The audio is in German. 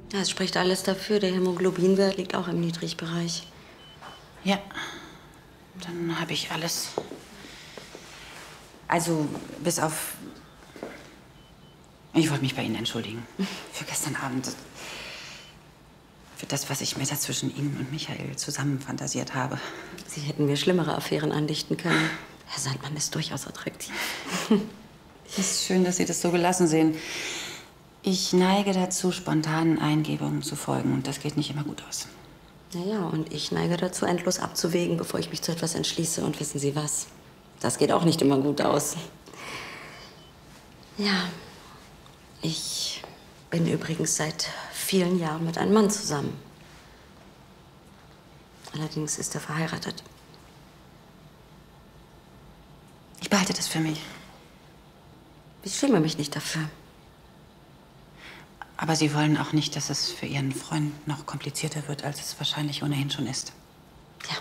Ja, es spricht alles dafür. Der Hämoglobinwert liegt auch im Niedrigbereich. Ja, dann habe ich alles. Also, bis auf... Ich wollte mich bei Ihnen entschuldigen. Für gestern Abend. Für das, was ich mir da zwischen Ihnen und Michael zusammen fantasiert habe. Sie hätten mir schlimmere Affären andichten können. Herr Sandmann ist durchaus attraktiv. Es ist schön, dass Sie das so gelassen sehen. Ich neige dazu, spontanen Eingebungen zu folgen. Und das geht nicht immer gut aus. Naja, und ich neige dazu, endlos abzuwägen, bevor ich mich zu etwas entschließe. Und wissen Sie was? Das geht auch nicht immer gut aus. Ja, ich bin übrigens seit vielen Jahren mit einem Mann zusammen. Allerdings ist er verheiratet. Ich behalte das für mich. Ich schäme mich nicht dafür. Aber Sie wollen auch nicht, dass es für Ihren Freund noch komplizierter wird, als es wahrscheinlich ohnehin schon ist.